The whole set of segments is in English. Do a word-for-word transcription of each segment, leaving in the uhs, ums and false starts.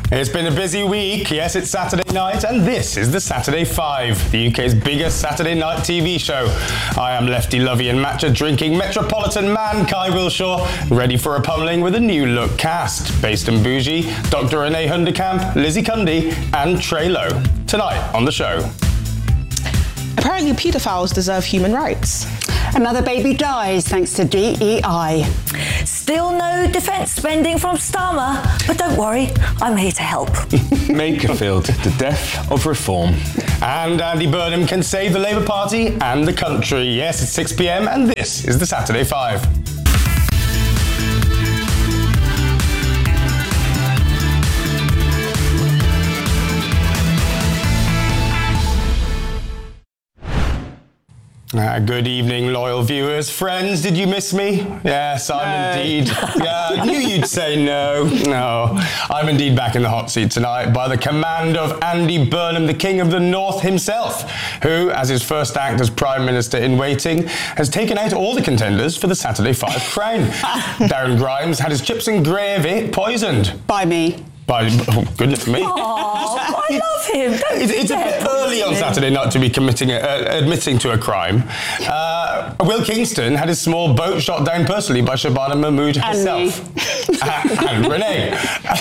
It's been a busy week. Yes, it's Saturday night, and this is the Saturday Five, the U K's biggest Saturday night T V show. I am Lefty Lovey and matcha drinking metropolitan man Kai Wilshaw, ready for a pummeling with a new look cast. Based and bougie, Doctor Renee Hunderkamp, Lizzie Cundy, and Trey Lowe. Tonight on the show. Apparently, paedophiles deserve human rights. Another baby dies thanks to D E I. Still no defence spending from Starmer, but don't worry, I'm here to help. Makerfield, the death of reform. And Andy Burnham can save the Labour Party and the country. Yes, it's six p m and this is the Saturday Five. Uh, good evening, loyal viewers. Friends, did you miss me? Yes, I'm no. indeed. Yeah, I knew you'd say no. No, I'm indeed back in the hot seat tonight by the command of Andy Burnham, the King of the North himself, who, as his first act as Prime Minister in waiting, has taken out all the contenders for the Saturday Five crown. Darren Grimes had his chips and gravy poisoned. By me. By, oh, goodness me. Oh, I love him. Don't It's, it's a bit early on Saturday not to be committing, a, uh, admitting to a crime. Uh, Will Kingston had his small boat shot down personally by Shabana Mahmood herself. And, and Renee.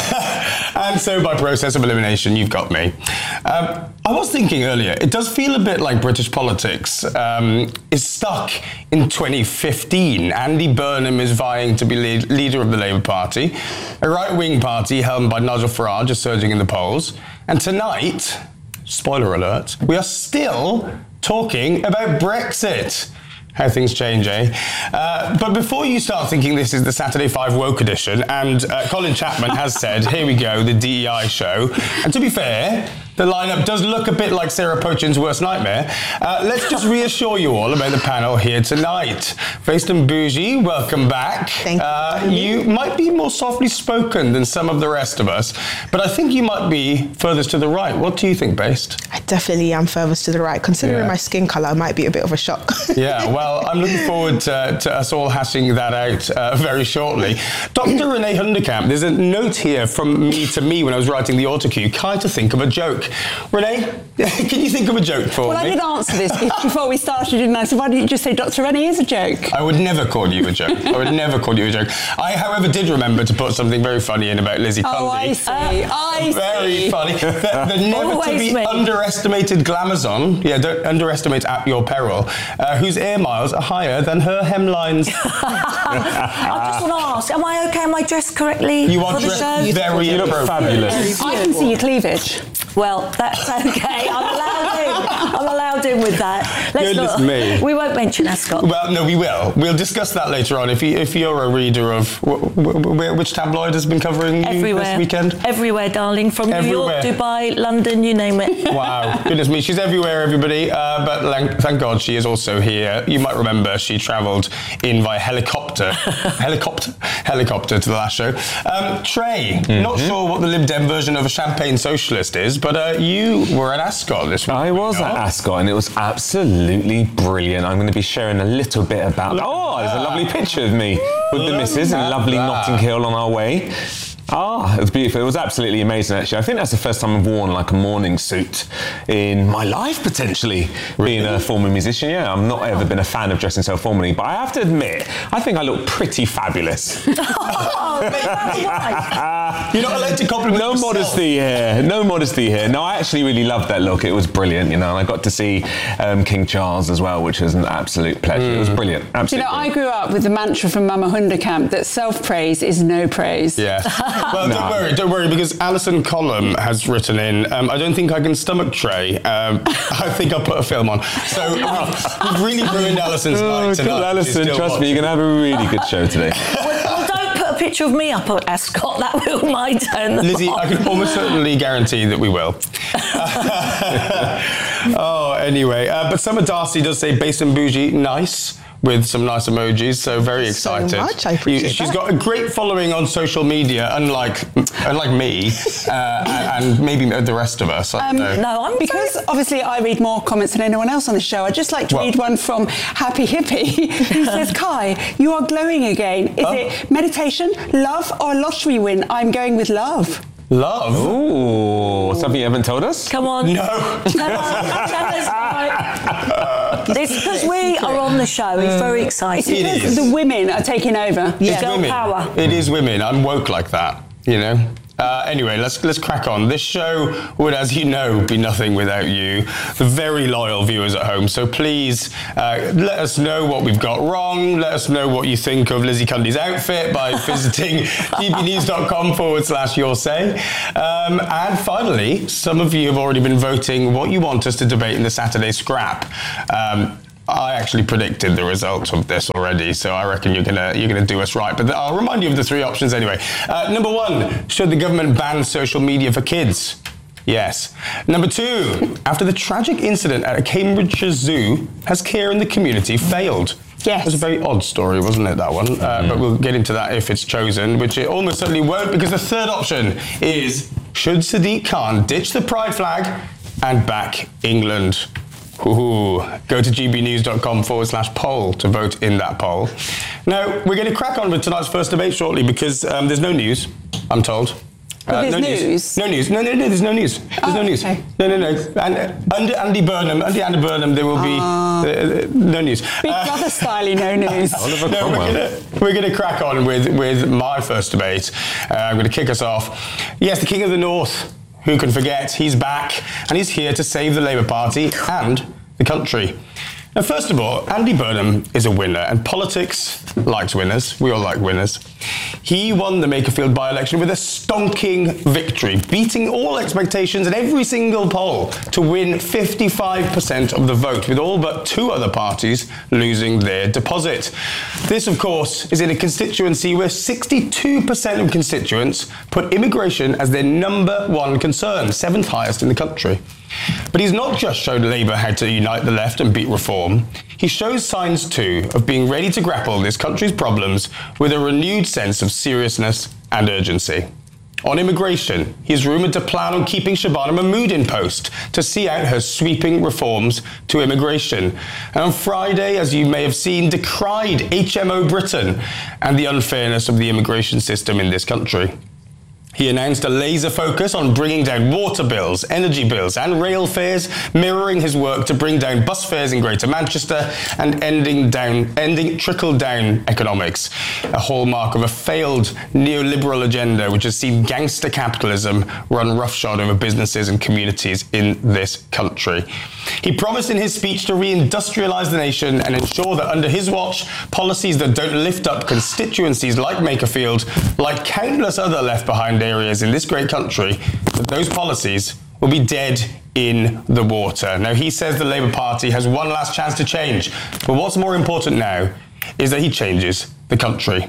And so by process of elimination, you've got me. Um, I was thinking earlier, it does feel a bit like British politics um, is stuck in twenty fifteen. Andy Burnham is vying to be lead, leader of the Labour Party. A right-wing party helmed by Nigel Farage is surging in the polls. And tonight, spoiler alert, we are still talking about Brexit. How things change, eh? Uh, but before you start thinking this is the Saturday Five woke edition, and uh, Colin Chapman has said, here we go, the D E I show. And to be fair, the lineup does look a bit like Sarah Pochin's worst nightmare. Uh, let's just reassure you all about the panel here tonight. Based and bougie, welcome back. Thank uh, you. You might be more softly spoken than some of the rest of us, but I think you might be furthest to the right. What do you think, Based? I definitely am furthest to the right. Considering Yeah. my skin colour, it might be a bit of a shock. Yeah, well, I'm looking forward to, to us all hashing that out uh, very shortly. Doctor Renee Hunderkamp, there's a note here from me to me when I was writing the autocue, Kai to think of a joke. Renee, can you think of a joke for Well, me? I did answer this before we started, didn't I? So why don't you just say Doctor Rennie is a joke? I would never call you a joke. I would never call you a joke. I, however, did remember to put something very funny in about Lizzie Cundy. Oh, I see. I Very see. funny. The, the never to Always be me. underestimated Glamazon, yeah, don't underestimate at your peril, uh, whose air miles are higher than her hemlines. I just want to ask, am I okay? Am I dressed correctly You are for the dressed show? very You look appropriate. fabulous. I can see your cleavage. Well, that's okay. I'm allowed in. I'm allowed in with that. Let's Goodness not. me. We won't mention Ascot. Well, no, we will. We'll discuss that later on. If, you, if you're a reader of wh- wh- which tabloid has been covering you Everywhere. this weekend? Everywhere, darling. From Everywhere. New York, Dubai, London, you name it. Wow, goodness me, she's everywhere, everybody. Uh, but lang- thank God she is also here. You might remember she travelled in via helicopter, helicopter, helicopter to the last show. Um, Trey, Mm-hmm. not sure what the Lib Dem version of a champagne socialist is, but uh, you were at Ascot this week. I was were you at not? Ascot and it was absolutely brilliant. I'm going to be sharing a little bit about... Oh, there's a lovely picture of me with the missus in lovely that. Notting Hill on our way. Ah, it was beautiful. It was absolutely amazing, actually. I think that's the first time I've worn like a morning suit in my life, potentially. Being a former musician, yeah, I've not ever been a fan of dressing so formally, but I have to admit, I think I look pretty fabulous. Oh, right. You're not allowed to compliment No yourself. modesty here. No modesty here. No, I actually really loved that look. It was brilliant, you know, and I got to see um, King Charles as well, which was an absolute pleasure. It was brilliant. You Absolutely. know, I grew up with the mantra from Mama Hunderkamp that self-praise is no praise. Yeah. Well, don't No. worry, don't worry, because Alison Collum has written in, um, I don't think I can stomach Trey. Um, I think I'll put a film on. So we've really ruined Alison's Oh, night tonight. God, Alison, She's still trust me, you're going to have a really good show today. Well, don't put a picture of me up at Ascot. That will might turn the Lizzie, I can almost certainly guarantee that we will. Oh, anyway. Uh, but Summer Darcy does say Based and Bougie, nice, with some nice emojis, so very So excited. much, I appreciate You- She's that. got a great following on social media, unlike unlike me, uh, and, and maybe the rest of us. I don't know. No, I'm Because very- obviously I read more comments than anyone else on the show. I'd just like to Well- read one from Happy Hippie, who says, Kai, you are glowing again. Is Oh. it meditation, love, or a lottery win? I'm going with love. Love? Ooh, something you haven't told us? Come on. No. Come on. Tell us why. It's because we are on the show. It's very exciting. It is. The women are taking over. It's Girl women. power. It is women. I'm woke like that, you know. Uh, anyway, let's let's crack on. This show would, as you know, be nothing without you, the very loyal viewers at home. So please uh, let us know what we've got wrong. Let us know what you think of Lizzie Cundy's outfit by visiting gbnews.com forward slash your say. Um, and finally, some of you have already been voting what you want us to debate in the Saturday Scrap. Um, I actually predicted the results of this already, so I reckon you're gonna you're gonna do us right. But I'll remind you of the three options anyway. Uh, number one, should the government ban social media for kids? Yes. Number two, after the tragic incident at a Cambridgeshire zoo, has care in the community failed? Yes. It was a very odd story, wasn't it, that one? Uh, mm. But we'll get into that if it's chosen, which it almost certainly won't, because the third option is, should Sadiq Khan ditch the pride flag and back England? Ooh, go to gbnews.com forward slash poll to vote in that poll. Now, we're going to crack on with tonight's first debate shortly because um, there's no news, I'm told. But there's no news. news? No news. No, no, no, there's no news. There's Oh, no news. okay. No, no, no. And uh, under Andy Burnham, under Andy Burnham, there will be uh, uh, no news. Big Uh, Brother style, no news. Oliver no, Cromwell. we're gonna, we're gonna crack on with, with my first debate. Uh, I'm gonna kick us off. Yes, the King of the North, who can forget, he's back, and he's here to save the Labour Party and the country. Now, first of all, Andy Burnham is a winner, and politics likes winners. We all like winners. He won the Makerfield by-election with a stonking victory, beating all expectations in every single poll to win fifty-five percent of the vote, with all but two other parties losing their deposit. This, of course, is in a constituency where sixty-two percent of constituents put immigration as their number one concern, seventh highest in the country. But he's not just shown Labour how to unite the left and beat reform. He shows signs, too, of being ready to grapple this country's problems with a renewed sense of seriousness and urgency. On immigration, he is rumoured to plan on keeping Shabana Mahmood in post to see out her sweeping reforms to immigration. And on Friday, as you may have seen, decried H M O Britain and the unfairness of the immigration system in this country. He announced a laser focus on bringing down water bills, energy bills and rail fares, mirroring his work to bring down bus fares in Greater Manchester and ending down, ending trickle-down economics, a hallmark of a failed neoliberal agenda which has seen gangster capitalism run roughshod over businesses and communities in this country. He promised in his speech to reindustrialise the nation and ensure that under his watch, policies that don't lift up constituencies like Makerfield, like countless other left-behind areas in this great country, that those policies will be dead in the water. Now, he says the Labour Party has one last chance to change, but what's more important now is that he changes the country.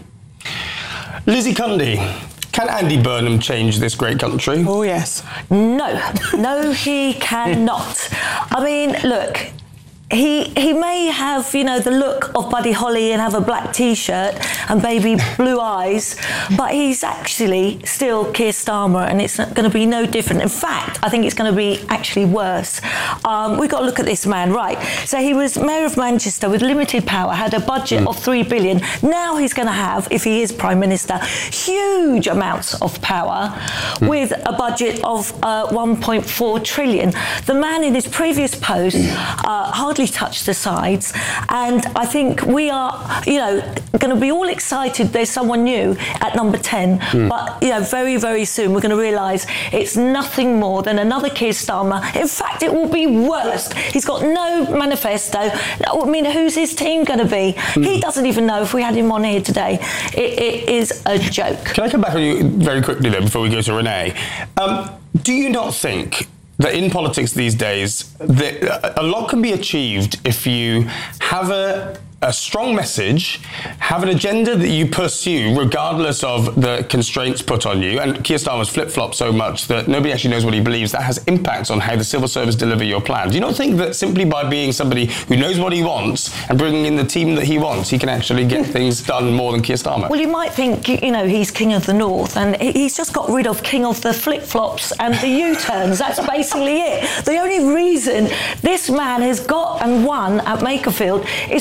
Lizzie Cundy, can Andy Burnham change this great country? Oh, yes. No, no, he cannot. I mean, look, he he may have, you know, the look of Buddy Holly and have a black T-shirt and baby blue eyes, but he's actually still Keir Starmer, and it's going to be no different. In fact, I think it's going to be actually worse. Um, we've got to look at this man, right? So he was Mayor of Manchester with limited power, had a budget mm. of three billion. Now he's going to have, if he is Prime Minister, huge amounts of power mm. with a budget of uh, one point four trillion. The man in his previous post uh, hardly touched the sides, and I think we are, you know, going to be all excited there's someone new at number ten, mm. but, you know, very, very soon we're going to realise it's nothing more than another Keir Starmer. In fact, it will be worse. He's got no manifesto. I mean, who's his team going to be? Mm. He doesn't even know if we had him on here today. It, it is a joke. Can I come back on you very quickly, though, before we go to Renee? Um, do you not think that in politics these days, that a lot can be achieved if you have a, a strong message, have an agenda that you pursue regardless of the constraints put on you? And Keir Starmer's flip-flopped so much that nobody actually knows what he believes. That has impacts on how the civil service deliver your plan. Do you not think that simply by being somebody who knows what he wants and bringing in the team that he wants, he can actually get things done more than Keir Starmer? Well, you might think, you know, he's King of the North, and he's just got rid of King of the flip-flops and the U-turns. That's basically it. The only reason this man has got and won at Makerfield is because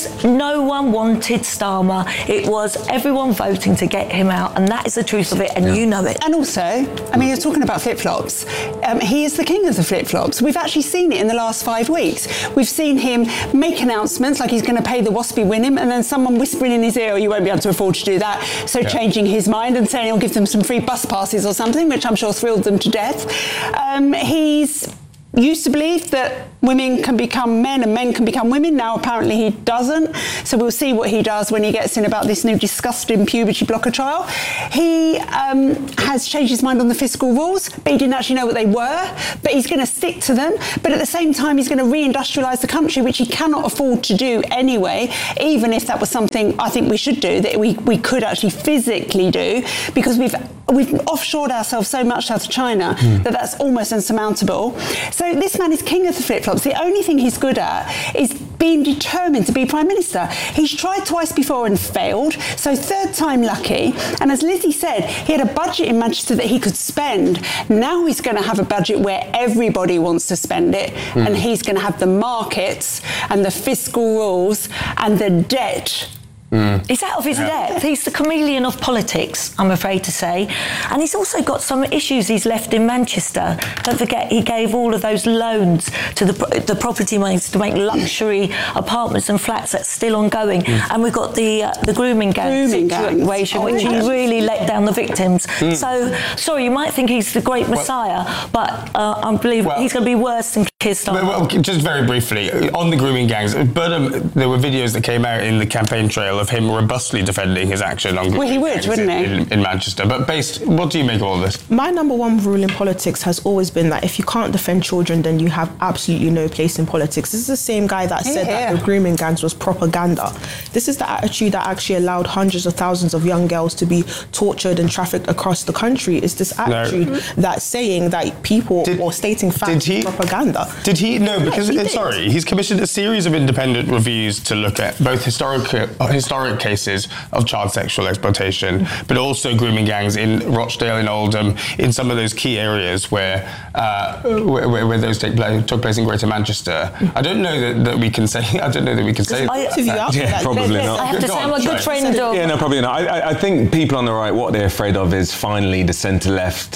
because no one wanted Starmer. It was everyone voting to get him out, and that is the truth of it, and yeah. you know it. And also, I mean, you're talking about flip-flops. Um, he is the king of the flip-flops. We've actually seen it in the last five weeks. We've seen him make announcements like he's going to pay the WASPy Wynnum, and then someone whispering in his ear, oh, you won't be able to afford to do that. So yeah. changing his mind and saying he'll give them some free bus passes or something, which I'm sure thrilled them to death. Um, he's used to believe that women can become men and men can become women. Now apparently he doesn't. So we'll see what he does when he gets in about this new disgusting puberty blocker trial. He um, has changed his mind on the fiscal rules, but he didn't actually know what they were. But he's going to stick to them. But at the same time, he's going to reindustrialise the country, which he cannot afford to do anyway, even if that was something I think we should do, that we, we could actually physically do, because we've we've offshored ourselves so much south of China mm. that that's almost insurmountable. So this man is king of the flip-flops. The only thing he's good at is being determined to be Prime Minister. He's tried twice before and failed, so third time lucky. And as Lizzie said, he had a budget in Manchester that he could spend. Now he's going to have a budget where everybody wants to spend it, mm. and he's going to have the markets and the fiscal rules and the debt. Mm. He's out of his yeah. depth. He's the chameleon of politics, I'm afraid to say. And he's also got some issues he's left in Manchester. Don't forget, he gave all of those loans to the, the property monies to make luxury apartments and flats. That's still ongoing. Mm. And we've got the uh, the grooming gang grooming situation, gangs. which oh, he really let down the victims. Mm. So, sorry, you might think he's the great messiah, well, but uh, I believe well, he's going to be worse than Keir Starmer. Well, just very briefly, on the grooming gangs, Burnham, there were videos that came out in the campaign trail of him robustly defending his action on well, he would, wouldn't he? In, in Manchester. But based, what do you make of all this? My number one rule in politics has always been that if you can't defend children, then you have absolutely no place in politics. This is the same guy that said yeah. that the grooming gangs was propaganda. This is the attitude that actually allowed hundreds of thousands of young girls to be tortured and trafficked across the country. It's this attitude no. that's saying that people did, or stating facts is propaganda. Did he? No, because, yeah, he sorry, he's commissioned a series of independent reviews to look at both historic, uh, historic cases cases of child sexual exploitation, but also grooming gangs in Rochdale, in Oldham, in some of those key areas where uh, where, where those take place, took place in Greater Manchester. I don't know that, that we can say. I don't know that we can say. I, that. that. Yeah, probably not. I have to say, I'm a good friend of. Yeah, no, probably not. I, I think people on the right, what they're afraid of is finally the centre left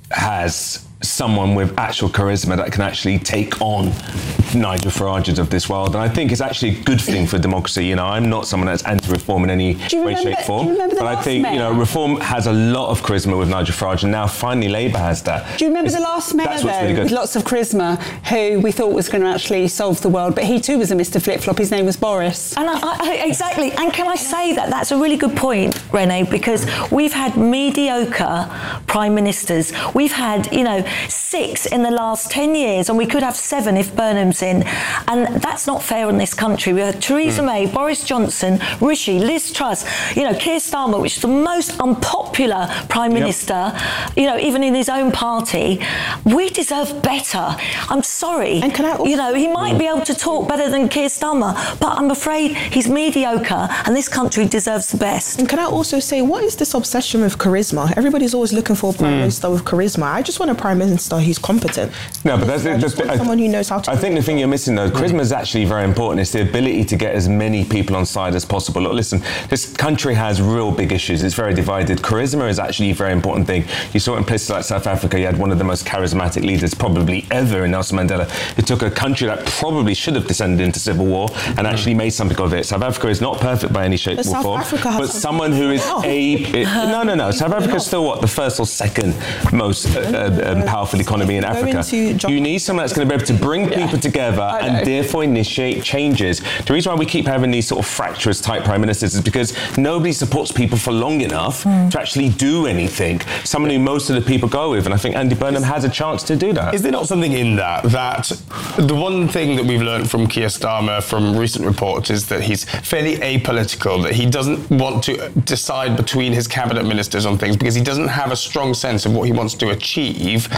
has someone with actual charisma that can actually take on Nigel Farages of this world. And I think it's actually a good thing for democracy. You know, I'm not someone that's anti-reform in any way, remember, shape, form. Do you remember the but last I think, mayor? you know, reform has a lot of charisma with Nigel Farage, and now finally Labour has that. Do you remember it's, the last mayor, though, really with lots of charisma, who we thought was going to actually solve the world, but he too was a Mister Flip-Flop. His name was Boris. And I, I, exactly. And can I say that? That's a really good point, Renee, because we've had mediocre prime ministers. We've had, you know, six in the last ten years, and we could have seven if Burnham's in. And that's not fair in this country. We had Theresa mm. May, Boris Johnson, Rishi, Liz Truss, you know, Keir Starmer, which is the most unpopular prime minister, yep. you know, even in his own party. We deserve better. I'm sorry. And can I also, you know, he might mm. be able to talk better than Keir Starmer, but I'm afraid he's mediocre, and this country deserves the best. And can I also say, what is this obsession with charisma? Everybody's always looking for a prime mm. minister with charisma. I just want a prime minister who's competent. No, but that's, I that's, that's someone who knows how to. I think the thing you're missing, though, charisma is actually very important. It's the ability to get as many people on side as possible. Look, listen, this country has real big issues. It's very divided. Charisma is actually a very important thing. You saw it in places like South Africa. You had one of the most charismatic leaders probably ever in Nelson Mandela, who took a country that probably should have descended into civil war and actually made something of it. South Africa is not perfect by any shape but or South form, Africa has but someone who is oh. a it, no, no, no. South Africa is still what the first or second most uh, uh, powerful economy in Africa. You need someone that's going to be able to bring people yeah. together and therefore initiate changes. The reason why we keep having these sort of fractious type prime ministers is because nobody supports people for long enough mm. to actually do anything. Someone who most of the people go with, and I think Andy Burnham has a chance to do that. Is there not something in that, that the one thing that we've learned from Keir Starmer from recent reports is that he's fairly apolitical, that he doesn't want to decide between his cabinet ministers on things because he doesn't have a strong sense of what he wants to achieve, and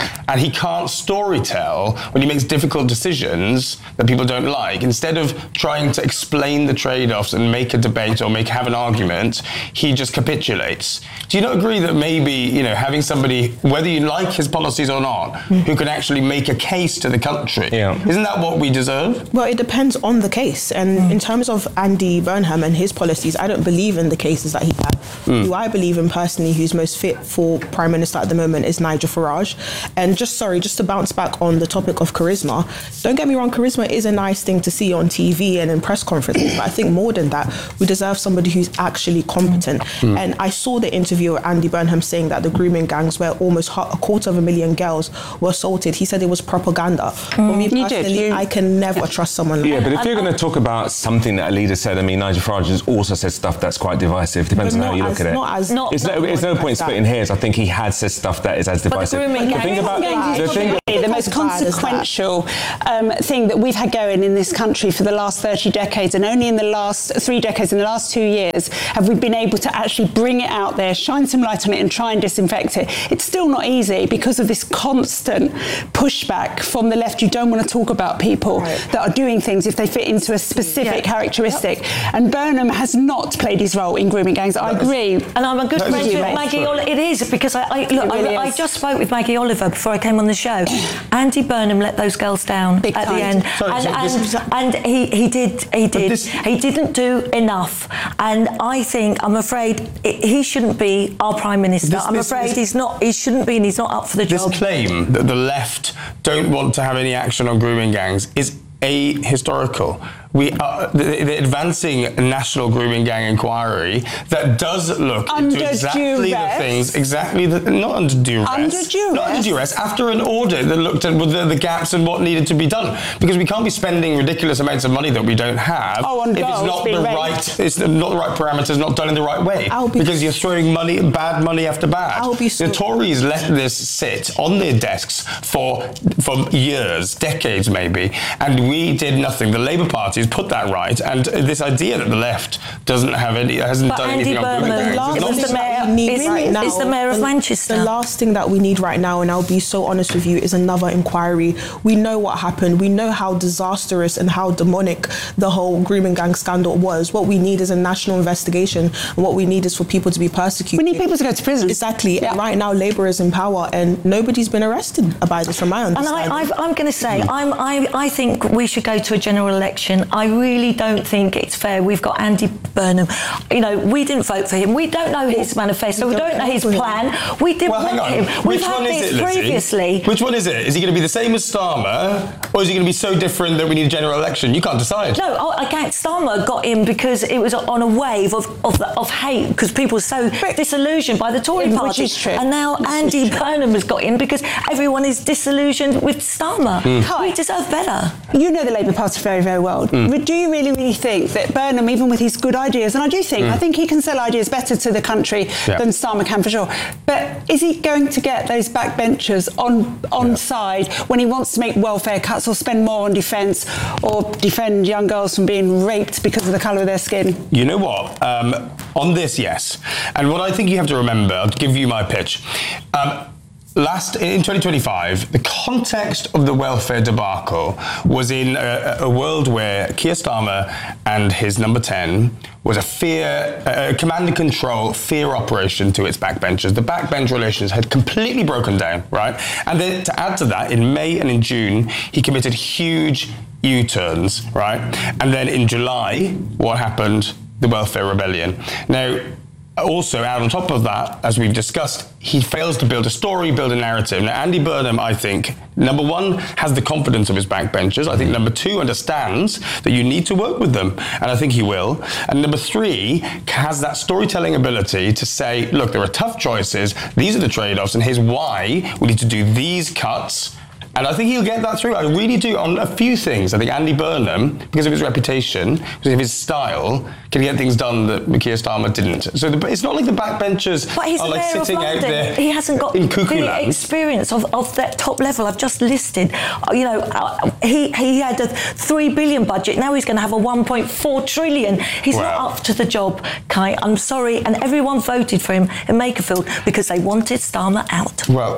he can't storytell when he makes difficult decisions that people don't like. Instead of trying to explain the trade-offs and make a debate or make have an argument, he just capitulates. Do you not agree that maybe, you know, having somebody, whether you like his policies or not, mm. who can actually make a case to the country, yeah. isn't that what we deserve? Well, it depends on the case. And mm. in terms of Andy Burnham and his policies, I don't believe in the cases that he had. Mm. Who I believe in personally, who's most fit for Prime Minister at the moment, is Nigel Farage. And just, sorry, just to bounce back on the topic of charisma, don't get me wrong, charisma is a nice thing to see on T V and in press conferences, but I think more than that, we deserve somebody who's actually competent. Mm. And I saw the interview with Andy Burnham saying that the grooming gangs where almost a quarter of a million girls were assaulted, he said it was propaganda. Mm. For me personally, I can never trust someone like yeah, that. Yeah, but if you're going to talk about something that a leader said, I mean, Nigel Farage has also said stuff that's quite divisive. Depends on how you look as, at it. Not as, not, it's, not no, it's no point like splitting hairs. I think he had said stuff that is as divisive. But the grooming the thing about the, thing the most consequential um, thing that we've had going in this country for the last thirty decades, and only in the last three decades, in the last two years, have we been able to actually bring it out there, shine some light on it and try and disinfect it. It's still not easy because of this constant pushback from the left. You don't want to talk about people right. that are doing things if they fit into a specific yeah. characteristic. Yep. And Burnham has not played his role in grooming gangs. I agree. And I'm a good friend with Maggie Oliver. It is, because I, I look, really I, I just spoke with Maggie Oliver before I came on the show. Andy Burnham let those girls down Big at time. the end. Sorry, and, so and, and he, he did, he did. This, he didn't do enough. And I think, I'm afraid, it, he shouldn't be our Prime Minister. This, I'm this, afraid this, he's not, he shouldn't be, and he's not up for the this job. This claim that the left don't want to have any action on grooming gangs is ahistorical. We are the, the advancing national grooming gang inquiry that does look under into exactly duress. the things, exactly the, not under duress, under duress. not under duress, after an audit that looked at the, the gaps and what needed to be done. Because we can't be spending ridiculous amounts of money that we don't have oh, on if it's not the raped. right, it's not the right parameters, not done in the right way. Be because you're throwing money, bad money after bad. I'll be so the Tories let this sit on their desks for for years, decades maybe, and we did nothing. The Labour Party has put that right, and this idea that the left doesn't have any, hasn't but done Andy anything on Burnham grooming gangs. is the mayor, is, right now, is the mayor of the, Manchester. The last thing that we need right now, and I'll be so honest with you, is another inquiry. We know what happened. We know how disastrous and how demonic the whole grooming gang scandal was. What we need is a national investigation, and what we need is for people to be persecuted. We need people to go to prison. Exactly. Yeah. And right now, Labour is in power, and nobody's been arrested by this, from my understanding. And I, I've, I'm going to say, I'm, I, I think we should go to a general election. I really don't think it's fair. We've got Andy Burnham. You know, we didn't vote for him. We don't know his manifesto. We don't know his plan. We didn't well, want him. Which We've had one this is it, previously. Which one is it? Is he going to be the same as Starmer, or is he going to be so different that we need a general election? You can't decide. No, I can't. Starmer got in because it was on a wave of of, of hate, because people were so disillusioned by the Tory Which party. is true. And now Which Andy Burnham has got in because everyone is disillusioned with Starmer. Mm. We deserve better. You know the Labour Party very, very well. Mm. Do you really, really think that Burnham, even with his good ideas, and I do think, mm. I think he can sell ideas better to the country yeah. than Starmer can, for sure. But is he going to get those backbenchers on on yeah. side when he wants to make welfare cuts or spend more on defence or defend young girls from being raped because of the colour of their skin? You know what? Um, on this, yes. And what I think you have to remember, I'll give you my pitch. Um, Last in twenty twenty-five, the context of the welfare debacle was in a, a world where Keir Starmer and his number ten was a fear, a command and control fear operation to its backbenchers. The backbench relations had completely broken down, right? And then to add to that, in May and in June, he committed huge U-turns, right? And then in July, what happened? The welfare rebellion. Now, also, out on top of that, as we've discussed, he fails to build a story, build a narrative. Now, Andy Burnham, I think, number one, has the confidence of his backbenchers. I think number two, understands that you need to work with them, and I think he will. And number three, has that storytelling ability to say, look, there are tough choices, these are the trade-offs, and here's why we need to do these cuts. And I think he'll get that through. I really do. On a few things, I think Andy Burnham, because of his reputation, because of his style, can get things done that Keir Starmer didn't. So the, it's not like the backbenchers but he's are like sitting out there. He hasn't got in cuckoo the land. experience of, of that top level I've just listed. You know, uh, he he had a three billion budget. Now he's going to have a one point four trillion. He's wow. not up to the job, Kai. I'm sorry, and everyone voted for him in Makerfield because they wanted Starmer out. Well,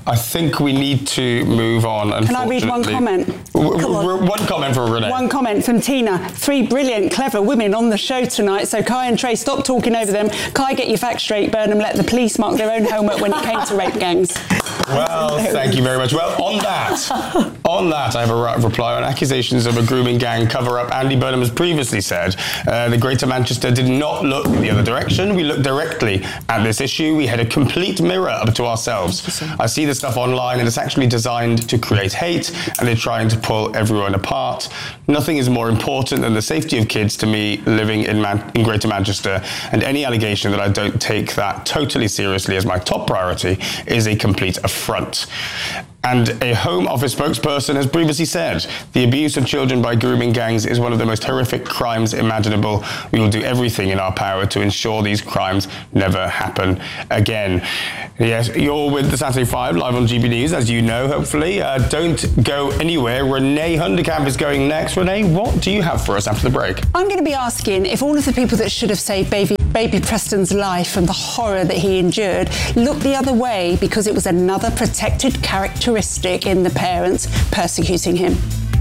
I think we need to move on. Can I read one comment? W- w- one comment from Renee. One comment from Tina. Three brilliant, clever women on the show tonight. So Kai and Trey, stop talking over them. Kai, get your facts straight. Burnham let the police mark their own homework when it came to rape gangs. Well, thank you very much. Well, on that, on that, I have a right of reply on accusations of a grooming gang cover-up. Andy Burnham has previously said uh, the Greater Manchester did not look the other direction. We looked directly at this issue. We had a complete mirror up to ourselves. I see the stuff online and it's actually designed to create hate and they're trying to pull everyone apart. Nothing is more important than the safety of kids to me living in, Man- in Greater Manchester, and any allegation that I don't take that totally seriously as my top priority is a complete affront. And a Home Office spokesperson has previously said the abuse of children by grooming gangs is one of the most horrific crimes imaginable. We will do everything in our power to ensure these crimes never happen again. Yes, you're with the Saturday Five live on G B News, as you know, hopefully. Uh, don't go anywhere. Renee Hunderkamp is going next. Renee, what do you have for us after the break? I'm going to be asking if all of the people that should have saved baby Baby Preston's life and the horror that he endured looked the other way because it was another protected characteristic in the parents persecuting him.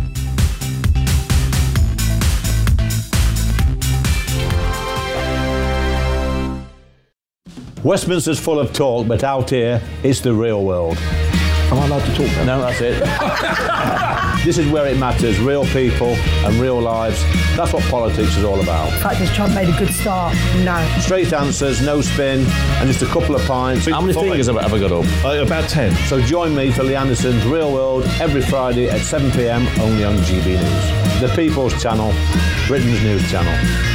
Westminster's full of talk, but out here, it's the real world. Am I allowed to talk now? No, that's it. This is where it matters, real people and real lives. That's what politics is all about. In fact, has Trump made a good start? No. Straight answers, no spin, and just a couple of pints. How many fingers have I ever got up? Uh, about ten. So join me for Lee Anderson's Real World every Friday at seven p.m, only on G B News. The People's Channel, Britain's news channel.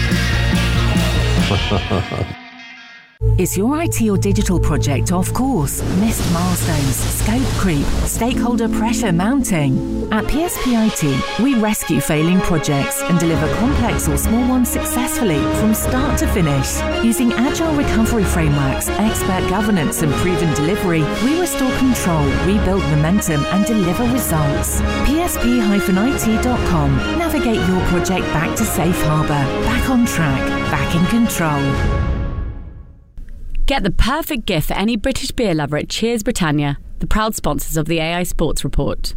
Is your I T or digital project off course? Missed milestones, scope creep, stakeholder pressure mounting? At P S P I T, we rescue failing projects and deliver complex or small ones successfully from start to finish. Using agile recovery frameworks, expert governance and proven delivery, we restore control, rebuild momentum and deliver results. P S P I T dot com. Navigate your project back to safe harbour, back on track, back in control. Get the perfect gift for any British beer lover at Cheers Britannia, the proud sponsors of the A I Sports Report.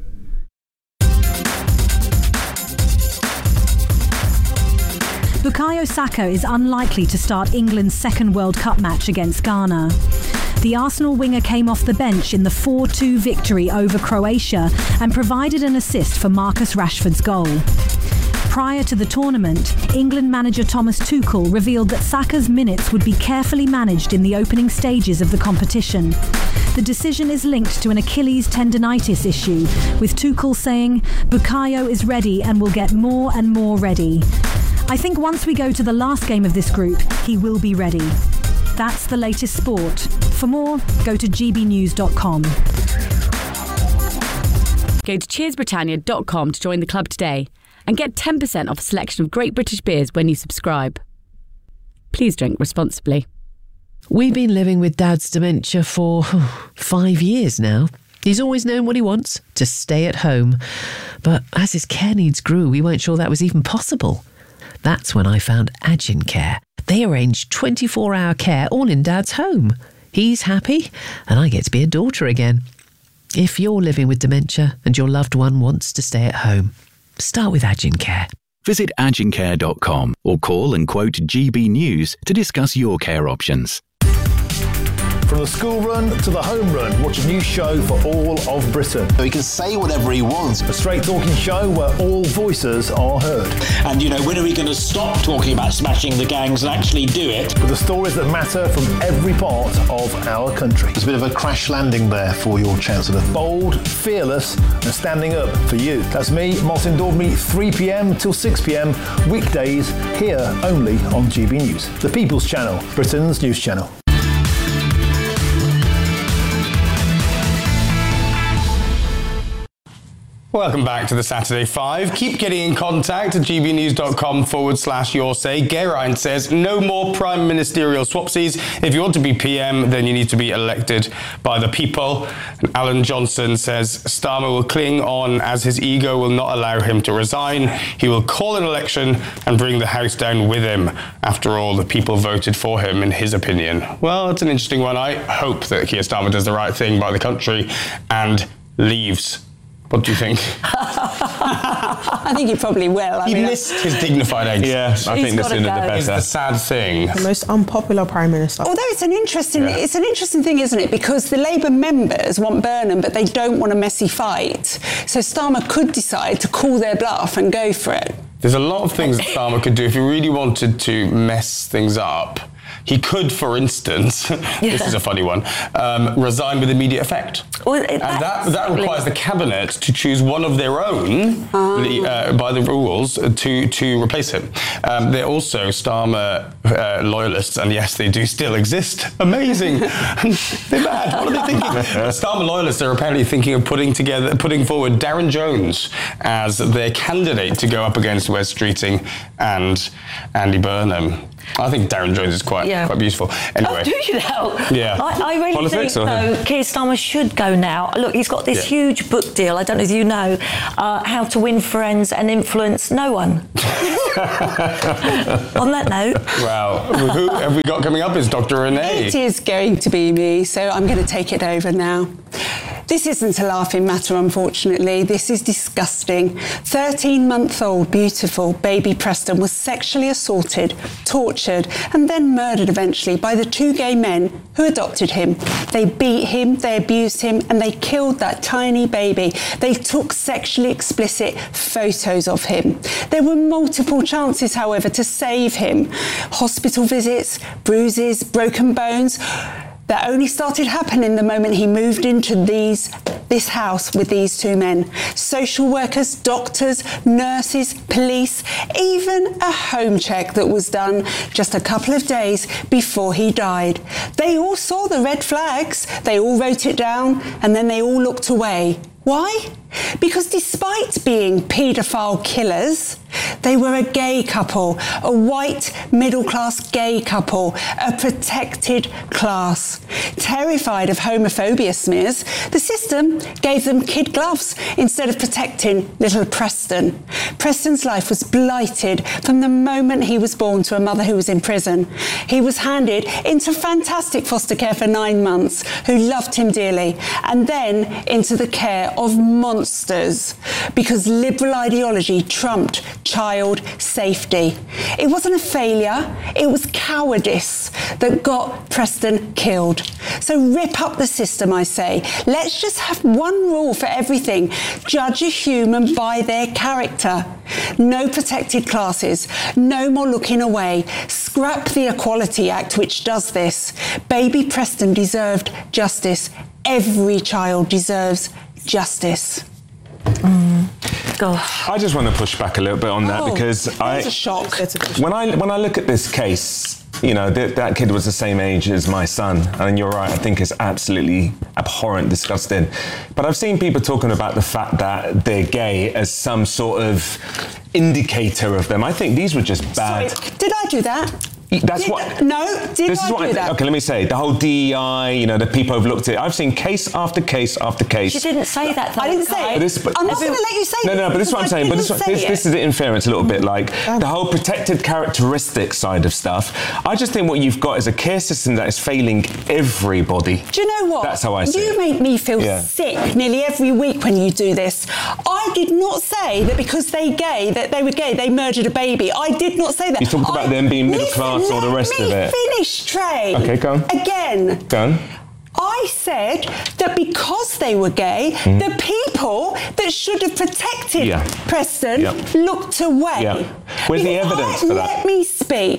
Bukayo Saka is unlikely to start England's second World Cup match against Ghana. The Arsenal winger came off the bench in the four two victory over Croatia and provided an assist for Marcus Rashford's goal. Prior to the tournament, England manager Thomas Tuchel revealed that Saka's minutes would be carefully managed in the opening stages of the competition. The decision is linked to an Achilles tendonitis issue, with Tuchel saying, "Bukayo is ready and will get more and more ready. I think once we go to the last game of this group, he will be ready." That's the latest sport. For more, go to g b news dot com. Go to cheers britannia dot com to join the club today and get ten percent off a selection of great British beers when you subscribe. Please drink responsibly. We've been living with Dad's dementia for oh, five years now. He's always known what he wants, to stay at home. But as his care needs grew, we weren't sure that was even possible. That's when I found Agin Care. They arrange twenty-four hour care all in Dad's home. He's happy, and I get to be a daughter again. If you're living with dementia and your loved one wants to stay at home, start with Agin Care. Visit agin care dot com or call and quote G B News to discuss your care options. From the school run to the home run, watch a new show for all of Britain. He can say whatever he wants. A straight talking show where all voices are heard. And, you know, when are we going to stop talking about smashing the gangs and actually do it? With the stories that matter from every part of our country. There's a bit of a crash landing there for your Chancellor. Bold, fearless and standing up for you. That's me, Martin Daubney, three p.m. till six p.m. weekdays here only on G B News. The People's Channel, Britain's news channel. Welcome back to the Saturday Five. Keep getting in contact at gbnews.com forward slash your say. Geraint says, no more prime ministerial swapsies. If you want to be P M, then you need to be elected by the people. And Alan Johnson says, Starmer will cling on as his ego will not allow him to resign. He will call an election and bring the House down with him. After all, the people voted for him, in his opinion. Well, it's an interesting one. I hope that Keir Starmer does the right thing by the country and leaves. What do you think? I think he probably will. I he mean, missed his dignified exit. Yeah, I think the sooner the better. It's the sad thing. The most unpopular Prime Minister. Although it's an interesting, Yeah. it's an interesting thing, isn't it? Because the Labour members want Burnham, but they don't want a messy fight. So Starmer could decide to call their bluff and go for it. There's a lot of things that Starmer could do if he really wanted to mess things up. He could, for instance, this is a funny one, um, resign with immediate effect. Well, it, and that, that requires the cabinet to choose one of their own, Oh. uh, by the rules, to, to replace him. Um, they're also Starmer uh, loyalists, and yes, they do still exist. Amazing. They're mad. What are they thinking? Starmer loyalists are apparently thinking of putting together, putting forward Darren Jones as their candidate to go up against Wes Streeting and Andy Burnham. I think Darren Jones is quite Yeah. quite beautiful. Anyway. Oh, do you know? Yeah. I, I really Politics think, or him? though, Keir Starmer should go now. Look, he's got this Yeah. huge book deal. I don't know if you know, uh, How to Win Friends and Influence No One. On that note. Wow. Who have we got coming up is Doctor Renee. It is going to be me, so I'm going to take it over now. This isn't a laughing matter, unfortunately. This is disgusting. thirteen-month-old beautiful baby Preston was sexually assaulted, tortured, and then murdered eventually by the two gay men who adopted him. They beat him, they abused him, and they killed that tiny baby. They took sexually explicit photos of him. There were multiple chances, however, to save him. Hospital visits, bruises, broken bones. That only started happening the moment he moved into these, this house with these two men. Social workers, doctors, nurses, police, even a home check that was done just a couple of days before he died. They all saw the red flags, they all wrote it down, and then they all looked away. Why? Because despite being paedophile killers, they were a gay couple, a white middle-class gay couple, a protected class. Terrified of homophobia smears, the system gave them kid gloves instead of protecting little Preston. Preston's life was blighted from the moment he was born to a mother who was in prison. He was handed into fantastic foster care for nine months, who loved him dearly, and then into the care of monsters because liberal ideology trumped child safety. It wasn't a failure, it was cowardice that got Preston killed. So rip up the system, I say. Let's just have one rule for everything. Judge a human by their character. No protected classes, no more looking away. Scrap the Equality Act, which does this. Baby Preston deserved justice. Every child deserves justice. Mm. Gosh. I just want to push back a little bit on that Oh, because I, a shock. when I when I look at this case, you know, th- that kid was the same age as my son, and you're right. I think it's absolutely abhorrent, disgusting. But I've seen people talking about the fact that they're gay as some sort of indicator of them. I think these were just bad. Sorry, did I do that? That's did, what. No, did this I is what do I, that? Okay, let me say the whole D E I. You know, the people have looked at it. I've seen case after case after case. She didn't say that, though. I didn't say Kai. it. But this- but- I'm not going to let you say No, no, no, but this is what I'm saying. But this, I this, didn't this say is the inference a little bit, like the whole protected characteristic side of stuff. I just think what you've got is a care system that is failing everybody. Do you know what? That's how I see You it. make me feel Yeah. sick nearly every week when you do this. I did not say that because they gay, that they were gay, they murdered a baby. I did not say that. You talked about I- them being middle Listen, class or the let rest of me it. Finish, Trey. Okay, go on. Again. Go on. I said that because they were gay, Mm. the people that should have protected Yeah. Preston Yeah. looked away. Yeah. Where's the Because evidence I- for that? Let me speak.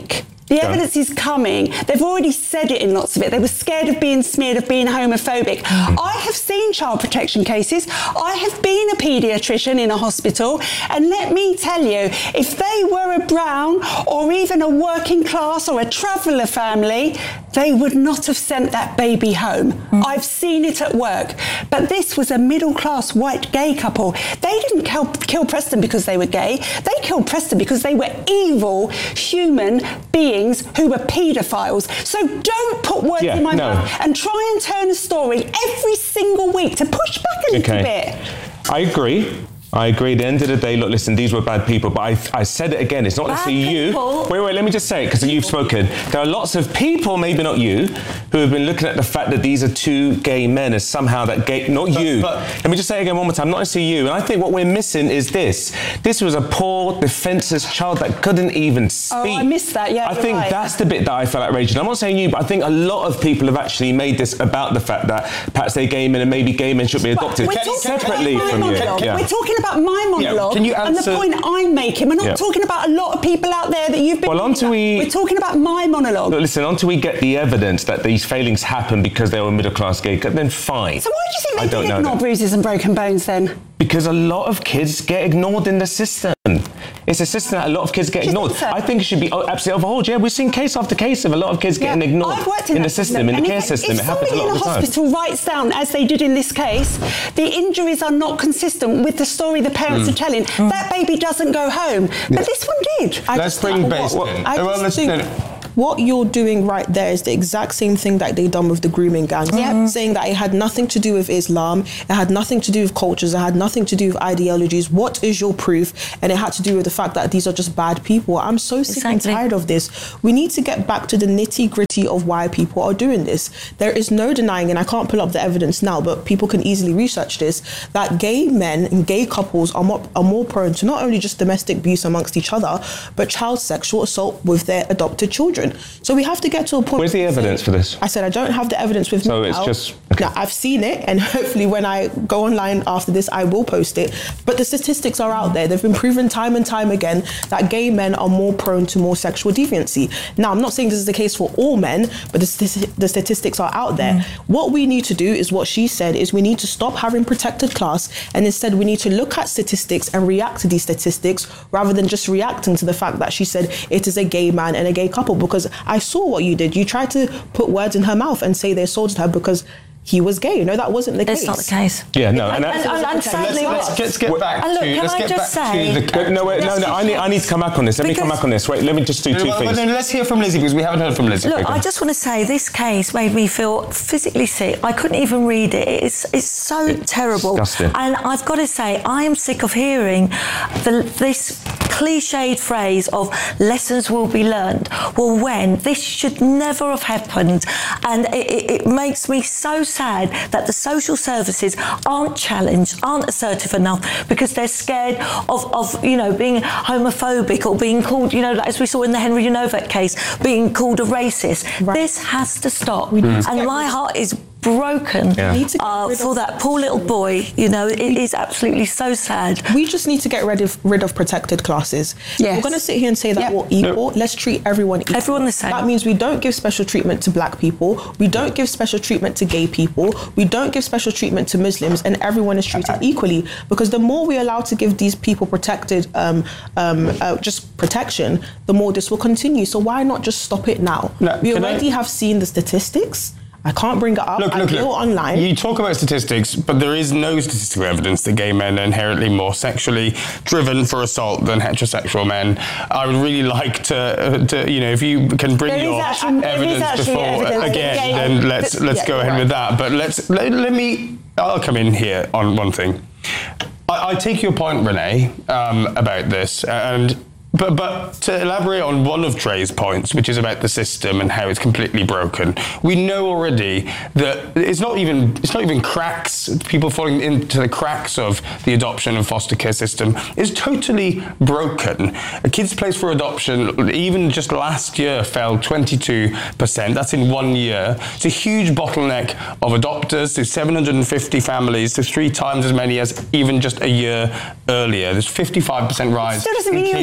The evidence is coming. They've already said it in lots of it. They were scared of being smeared, of being homophobic. Mm. I have seen child protection cases. I have been a paediatrician in a hospital. And let me tell you, if they were a brown or even a working class or a traveller family, they would not have sent that baby home. Mm. I've seen it at work. But this was a middle-class white gay couple. They didn't kill, kill Preston because they were gay. They killed Preston because they were evil human beings who were paedophiles. So don't put words yeah, in my no. mouth and try and turn a story every single week to push back a little okay. bit. I agree. I agree. At the end of the day, look, listen, these were bad people, but I, I said it again. It's not necessarily you. Wait, wait, let me just say it, because you've spoken. There are lots of people, maybe not you, who have been looking at the fact that these are two gay men as somehow that gay, not but, you. But, let me just say it again one more time, not necessarily you. And I think what we're missing is this. This was a poor, defenceless child that couldn't even speak. Oh, I missed that, yeah. I think right. that's the bit that I felt outraged. I'm not saying you, but I think a lot of people have actually made this about the fact that perhaps they're gay men and maybe gay men should be adopted separately from you. Yeah. We're talking about my monologue. Yeah. Can you answer? And the point I'm making, we're not yeah. talking about a lot of people out there that you've been... Well, until we... We're talking about my monologue. Look, listen, until we get the evidence that these failings happen because they were middle-class gay, then fine. So why do you think they did ignore bruises and broken bones then? Because a lot of kids get ignored in the system. It's a system that a lot of kids get you ignored. Think so? I think it should be absolutely overhauled. Yeah, we've seen case after case of a lot of kids yeah. getting ignored in, in the system, in the care system. It happens a lot of the time. If somebody in a hospital writes down, as they did in this case, the injuries are not consistent with the story the parents mm. are telling, mm. that baby doesn't go home. But yeah. this one did. I let's bring base in. I well, just think what you're doing right there is the exact same thing that they done with the grooming gang. Yep. Saying that it had nothing to do with Islam, it had nothing to do with cultures, it had nothing to do with ideologies. What is your proof? And it had to do with the fact that these are just bad people. I'm so sick exactly. and tired of this. We need to get back to the nitty gritty of why people are doing this. There is no denying, and I can't pull up the evidence now, but people can easily research this, that gay men and gay couples are more, are more prone to not only just domestic abuse amongst each other, but child sexual assault with their adopted children. So we have to get to a point. Where's the evidence say, for this? I said I don't have the evidence with so me. So it's now. just... Okay. Now, I've seen it, and hopefully when I go online after this, I will post it. But the statistics are out there. They've been proven time and time again that gay men are more prone to more sexual deviancy. Now, I'm not saying this is the case for all men, but the, the statistics are out there. Mm. What we need to do is what she said, is we need to stop having protected class, and instead we need to look at statistics and react to these statistics rather than just reacting to the fact that she said it is a gay man and a gay couple. Because I saw what you did. You tried to put words in her mouth and say they assaulted her because he was gay. No, that wasn't the it's case. It's not the case. Yeah, no. And, and, and, and, and sadly, let's, let's, let's get back and look, to... Can let's I get just back say... to the, no, wait, no, no, I need, I need to come back on this. Let because, me come back on this. Wait, let me just do two well, things. Well, let's hear from Lizzie, because we haven't heard from Lizzie. Look, I just want to say this case made me feel physically sick. I couldn't even read it. It's, it's so it's terrible. Disgusting. And I've got to say, I am sick of hearing the, this cliched phrase of lessons will be learned. Well, when? This should never have happened. And it, it, it makes me so sad that the social services aren't challenged, aren't assertive enough, because they're scared of, of you know, being homophobic or being called, you know, as we saw in the Henry Novak case, being called a racist. Right. This has to stop. Mm. And my heart is broken yeah. uh, for that poor little boy. You know, it is absolutely so sad. We just need to get rid of rid of protected classes. Yes. We're going to sit here and say that yep. we're equal. Let's treat everyone equal. Everyone the same. That means we don't give special treatment to black people. We don't give special treatment to gay people. We don't give special treatment to Muslims, and everyone is treated equally. Because the more we allow to give these people protected, um, um, uh, just protection, the more this will continue. So why not just stop it now? No, we already I... have seen the statistics. I can't bring it up. Look, I look, go look. online. You talk about statistics, but there is no statistical evidence that gay men are inherently more sexually driven for assault than heterosexual men. I would really like to, uh, to you know, if you can bring there your actually, evidence before evidence again, then let's but, let's yeah, go ahead right. with that. But let's let, let me. I'll come in here on one thing. I, I take your point, Renee, um, about this, and. But but to elaborate on one of Trey's points, which is about the system and how it's completely broken, we know already that it's not even it's not even cracks, people falling into the cracks of the adoption and foster care system is totally broken. A Kids Place for Adoption, even just last year, fell twenty-two percent. That's in one year. It's a huge bottleneck of adopters. There's seven hundred fifty families. There's three times as many as even just a year earlier. There's fifty-five percent rise Still doesn't in mean kids you're ignoring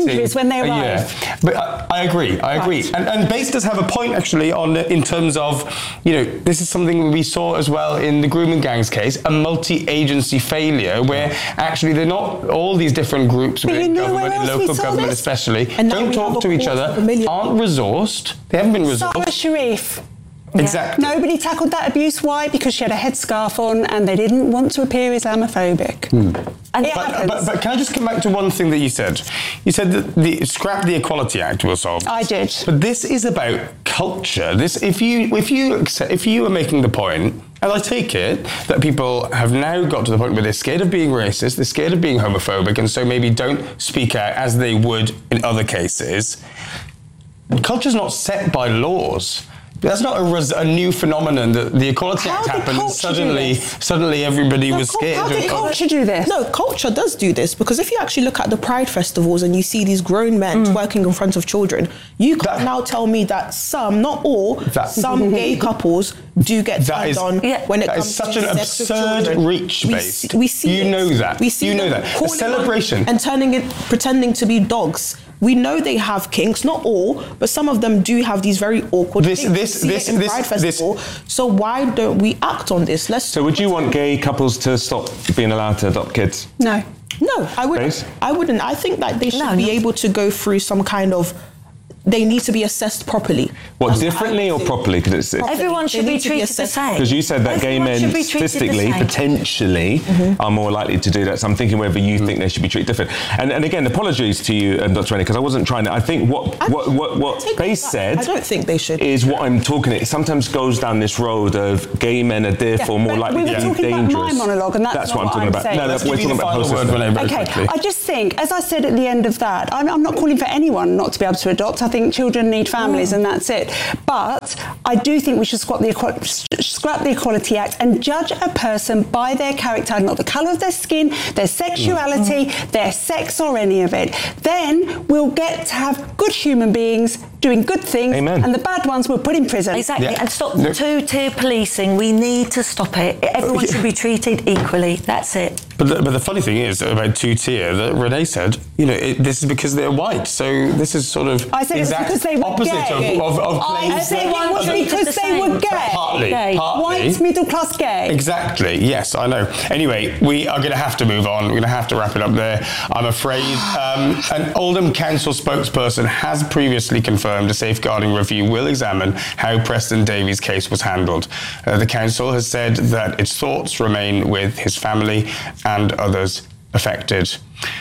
injuries when they a arrive. year. But I, I agree. I agree. Right. And, and Base does have a point actually on in terms of, you know, this is something we saw as well in the grooming gangs case, a multi-agency failure where actually they're not all these different groups But within you know government, where in else we local saw government this? especially, And now don't we have talk a to each quarter other, of a million. aren't resourced. They haven't been resourced. Sarah Sharif. Exactly. Nobody tackled that abuse. Why? Because she had a headscarf on and they didn't want to appear Islamophobic. Hmm. And it But, happens. but, but can I just come back to one thing that you said? You said that the scrap the Equality Act will solve. I did. But this is about culture. This, if you if you accept, if you are making the point, and I take it that people have now got to the point where they're scared of being racist, they're scared of being homophobic, and so maybe don't speak out as they would in other cases. Culture's not set by laws. That's not a, res- a new phenomenon that the Equality How Act did happened and culture do suddenly this? suddenly everybody No, was cul- scared. how did of- culture do this? No, culture does do this because if you actually look at the Pride festivals and you see these grown men Mm. working in front of children, you can't That- now tell me that some, not all, That- some gay couples do get That turned is, on Yeah. when it that comes is such to an sex with absurd children. reach We base. see- We see You it. know that. We see You know them that. A calling celebration. on and turning it, pretending to be dogs. We know they have kinks, not all, but some of them do have these very awkward This- kinks. this- We see this- it in this- Pride this- Festival. So why don't we act on this? Let's. So would you want gay couples to stop being allowed to adopt kids? No. No, I wouldn't. Grace? I wouldn't. I think that they should No, be no. able to go through some kind of. They need to be assessed properly. What, That's differently I or think. properly? Because it's, Everyone They should be need to be treated the assessed. same. Because you said that gay Everyone men should be treated the statistically, same. potentially, Mm-hmm. are more likely to do that. So I'm thinking whether you think they should be treated different. And, and again, apologies to you, um, Doctor Rennie, because I wasn't trying to. I think what I- what what, what Take Base that. said I don't think they should. is what I'm talking. It sometimes goes down this road of gay men are therefore Yeah, more but likely we to were be talking about dangerous. my monologue, and that's not what I'm what talking I'm about. saying. No, no, Let's we're give you talking the about final whole word, system. Renee, very Okay, quickly. I just think, as I said at the end of that, I'm, I'm not calling for anyone not to be able to adopt. I think children need families, and that's it. But I do think we should scrap the, equa- scrap the Equality Act and judge a person by their character, not the colour of their skin, their sexuality, mm. their sex, or any of it. Then we'll get to have good human beings doing good things, Amen. and the bad ones we'll put in prison. Exactly, Yeah. and stop No. two-tier policing. We need to stop it. Everyone should be treated equally. That's it. But the, but the funny thing is about two-tier that Renee said, you know, it, this is because they're white. So this is sort of I said it was exact because they were opposite gay. of, of, of I claims said that- it was treated because the they were same. gay. Partly, Gay. partly. White, middle class gay. Exactly. Yes, I know. Anyway, we are going to have to move on. We're going to have to wrap it up there, I'm afraid. Um, an Oldham Council spokesperson has previously confirmed a safeguarding review will examine how Preston Davies' case was handled. Uh, the council has said that its thoughts remain with his family and others affected.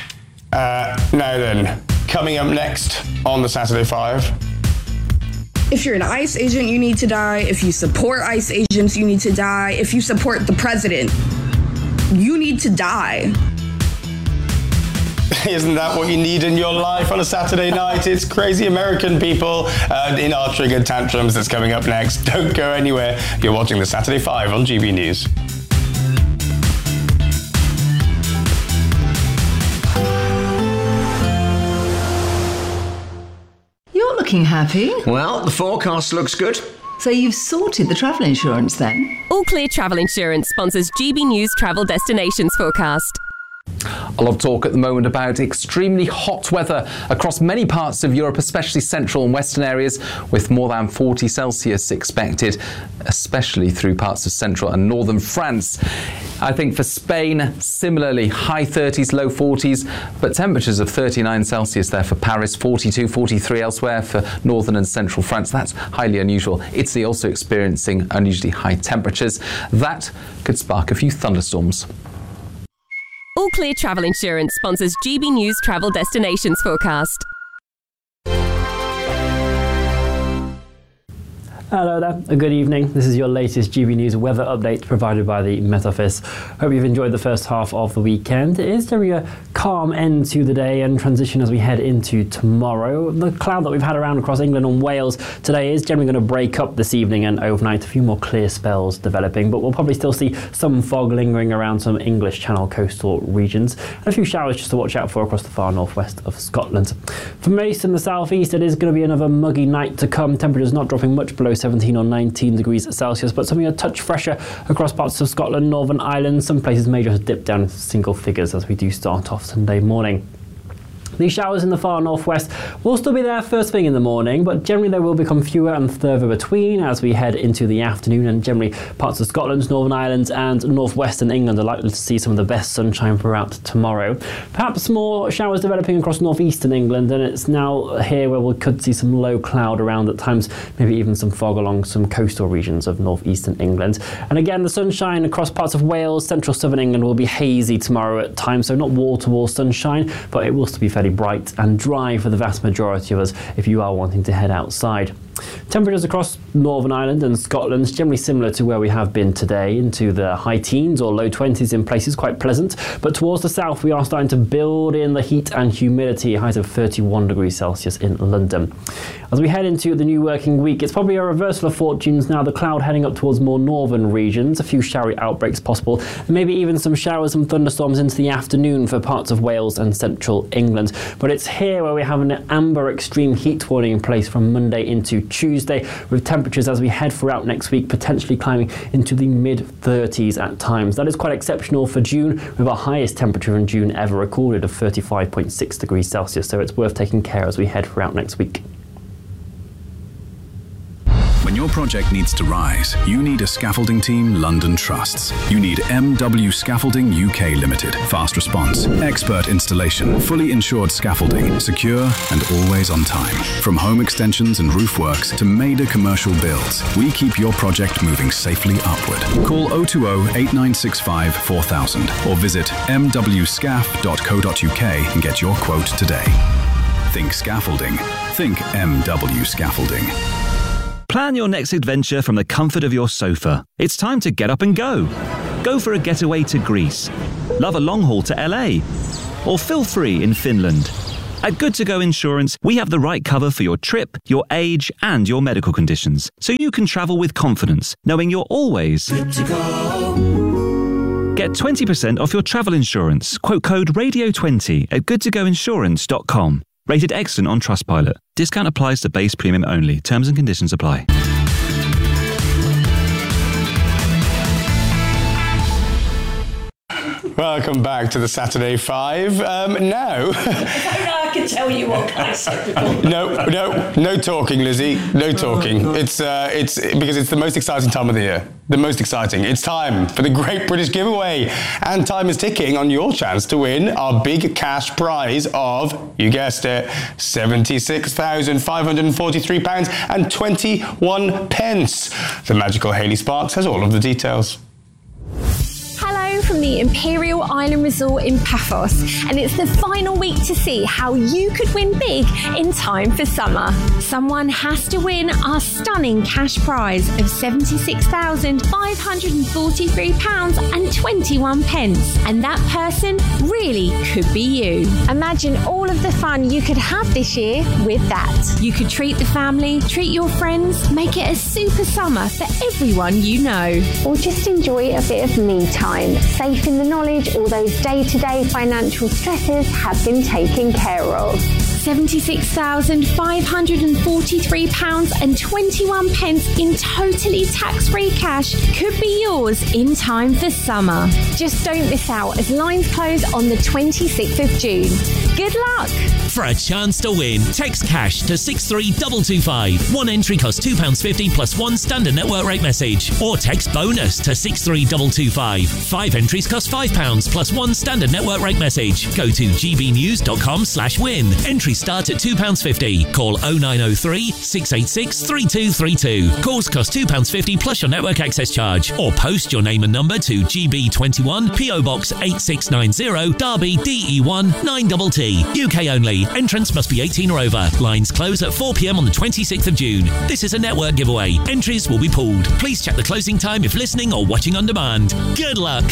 Uh, now then, coming up next on the Saturday Five. If you're an ICE agent, you need to die. If you support ICE agents, you need to die. If you support the president, you need to die. Isn't that what you need in your life on a Saturday night? It's Crazy American People uh, in our Triggered Tantrums that's coming up next. Don't go anywhere. You're watching the Saturday Five on G B News. You're looking happy. Well, the forecast looks good. So you've sorted the travel insurance then? All Clear Travel Insurance sponsors G B News Travel Destinations Forecast. A lot of talk at the moment about extremely hot weather across many parts of Europe, especially central and western areas, with more than forty Celsius expected, especially through parts of central and northern France. I think for Spain, similarly, high thirties, low forties, but temperatures of thirty-nine Celsius there for Paris, forty-two, forty-three elsewhere for northern and central France. That's highly unusual. Italy also experiencing unusually high temperatures. That could spark a few thunderstorms. All Clear Travel Insurance sponsors G B News Travel Destinations Forecast. Hello there, a good evening. This is your latest G B News weather update provided by the Met Office. Hope you've enjoyed the first half of the weekend. It is generally a calm end to the day and transition as we head into tomorrow. The cloud that we've had around across England and Wales today is generally going to break up this evening and overnight. A few more clear spells developing, but we'll probably still see some fog lingering around some English Channel coastal regions and a few showers just to watch out for across the far northwest of Scotland. For most in the southeast, it is going to be another muggy night to come. Temperatures not dropping much below seventeen or nineteen degrees Celsius, but something a touch fresher across parts of Scotland, Northern Ireland. Some places may just dip down into single figures as we do start off Sunday morning. These showers in the far northwest will still be there first thing in the morning, but generally they will become fewer and further between as we head into the afternoon, and generally parts of Scotland, Northern Ireland and northwestern England are likely to see some of the best sunshine throughout tomorrow. Perhaps more showers developing across northeastern England, and it's now here where we could see some low cloud around at times, maybe even some fog along some coastal regions of northeastern England. And again, the sunshine across parts of Wales, central southern England will be hazy tomorrow at times, so not wall-to-wall sunshine, but it will still be fairly bright and dry for the vast majority of us if you are wanting to head outside. Temperatures across Northern Ireland and Scotland generally similar to where we have been today, into the high teens or low twenties in places, quite pleasant. But towards the south we are starting to build in the heat and humidity, highs of thirty-one degrees Celsius in London. As we head into the new working week, it's probably a reversal of fortunes now, the cloud heading up towards more northern regions, a few showery outbreaks possible, and maybe even some showers and thunderstorms into the afternoon for parts of Wales and central England. But it's here where we have an amber extreme heat warning in place from Monday into Tuesday, with temperatures as we head throughout next week potentially climbing into the mid thirties at times. That is quite exceptional for June, with our highest temperature in June ever recorded of thirty-five point six degrees Celsius, so it's worth taking care as we head throughout next week. When your project needs to rise, you need a scaffolding team London trusts. You need M W Scaffolding U K Limited. Fast response, expert installation, fully insured scaffolding, secure and always on time. From home extensions and roof works to major commercial builds, we keep your project moving safely upward. Call oh two oh, eight nine six five, four thousand or visit m w scaff dot co dot u k and get your quote today. Think scaffolding. Think M W Scaffolding. Plan your next adventure from the comfort of your sofa. It's time to get up and go. Go for a getaway to Greece. Love a long haul to L A. Or feel free in Finland. At Good To Go Insurance, we have the right cover for your trip, your age, and your medical conditions, so you can travel with confidence, knowing you're always good to go. Get twenty percent off your travel insurance. Quote code radio twenty at good to go insurance dot com. Rated excellent on Trustpilot. Discount applies to base premium only. Terms and conditions apply. Welcome back to the Saturday Five. Um, now... I can tell you what I said. no, no, no talking, Lizzie. No talking. It's uh, it's because it's the most exciting time of the year. The most exciting. It's time for the Great British Giveaway, and time is ticking on your chance to win our big cash prize of, you guessed it, seventy-six thousand five hundred forty-three pounds and twenty-one pence. The magical Hayley Sparks has all of the details. Hello from the Imperial Island Resort in Paphos, and it's the final week to see how you could win big in time for summer. Someone has to win our stunning cash prize of seventy-six thousand five hundred forty-three pounds and twenty-one pence, and that person really could be you. Imagine all of the fun you could have this year with that. You could treat the family, treat your friends, make it a super summer for everyone you know. Or just enjoy a bit of me time, safe in the knowledge all those day-to-day financial stresses have been taken care of. seventy-six thousand five hundred forty-three pounds and twenty-one pence in totally tax-free cash could be yours in time for summer. Just don't miss out as lines close on the twenty-sixth of June. Good luck! For a chance to win, text cash to six three two two five. One entry costs two pounds fifty plus one standard network rate message. Or text bonus to six three two two five. Five entries cost five pounds plus one standard network rate message. Go to g b news dot com slash win. Entries start at two pounds fifty. Call oh nine oh three, six eight six, three two three two. Calls cost two pounds fifty plus your network access charge. Or post your name and number to G B twenty-one, P O Box eight six nine zero, Derby D E one nine T T. U K only. Entrance must be eighteen or over. Lines close at four p m on the twenty-sixth of June. This is a network giveaway. Entries will be pooled. Please check the closing time if listening or watching on demand. Good luck.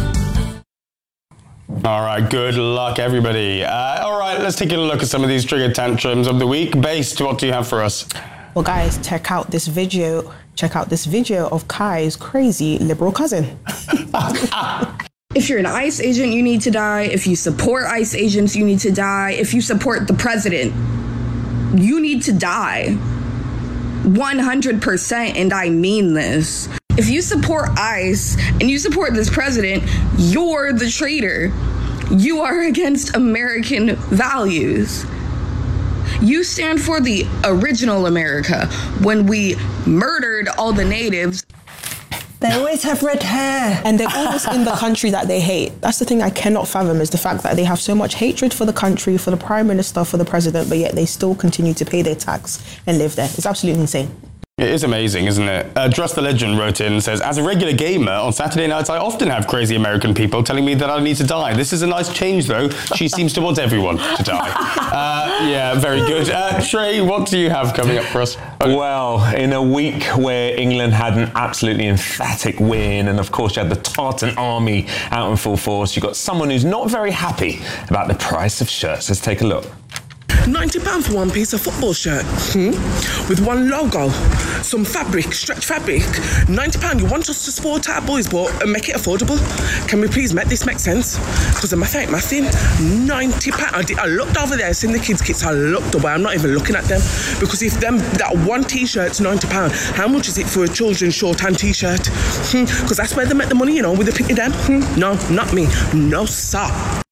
All right, good luck, everybody. Uh, all right, let's take a look at some of these trigger tantrums of the week. Based, what do you have for us? Well, guys, check out this video. Check out this video of Kai's crazy liberal cousin. If you're an ICE agent, you need to die. If you support ICE agents, you need to die. If you support the president, you need to die. one hundred percent, and I mean this. If you support ICE and you support this president, you're the traitor. you are against American values. You stand for the original America when we murdered all the natives. They always have red hair. And they're always in the country that they hate. That's the thing I cannot fathom, is the fact that they have so much hatred for the country, for the Prime Minister, for the President, but yet they still continue to pay their tax and live there. It's absolutely insane. It is amazing, isn't it? Uh, Dress the Legend wrote in and says, as a regular gamer, on Saturday nights I often have crazy American people telling me that I need to die. This is a nice change, though. She seems to want everyone to die. Uh, yeah, very good. Uh, Trey, what do you have coming up for us? Well, in a week where England had an absolutely emphatic win, and of course you had the Tartan army out in full force, you've got someone who's not very happy about the price of shirts. Let's take a look. ninety pounds for one piece of football shirt, hmm? With one logo, some fabric, stretch fabric. ninety pounds, you want us to support our boys, but and make it affordable? Can we please make this make sense? Because the math ain't mathing. ninety pounds, I, did, I looked over there, seen the kids' kits, I looked away, I'm not even looking at them. Because if them that one t-shirt's ninety pounds, how much is it for a children's shorthand t-shirt? Because hmm? that's where they make the money, you know, with the pinky them. Hmm? No, not me. No, sir.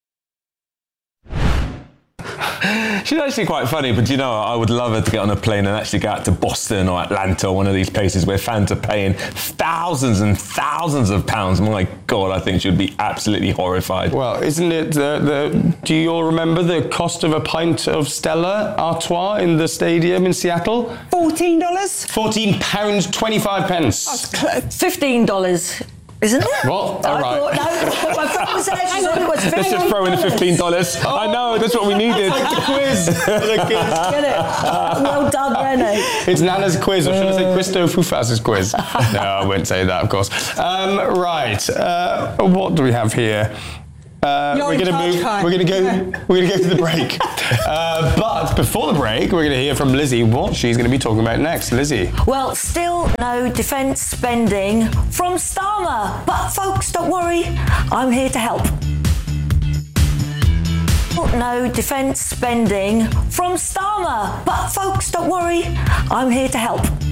She's actually quite funny, but you know, I would love her to get on a plane and actually go out to Boston or Atlanta or one of these places where fans are paying thousands and thousands of pounds. My God, I think she would be absolutely horrified. Well, isn't it the, the do you all remember the cost of a pint of Stella Artois in the stadium in Seattle? fourteen dollars? fourteen pounds twenty-five pence. fifteen dollars. Isn't it? What? All right. Thought, no, my friend was saying she thought it was Let's just throw in the fifteen dollars. Oh, I know, that's what we needed. It's like the quiz for the kids. Get it? Well done, Renee. It's Nana's quiz, or should I say Christo Fufas's quiz? No, I won't say that, of course. Um, right. Uh, what do we have here? Uh, we're going to move. Time. We're going to go. Yeah. We're going to go to the break. uh, but before the break, we're going to hear from Lizzie what she's going to be talking about next. Lizzie. Well, still no defence spending from Starmer, but folks, don't worry, I'm here to help. No defence spending from Starmer, but folks, don't worry, I'm here to help.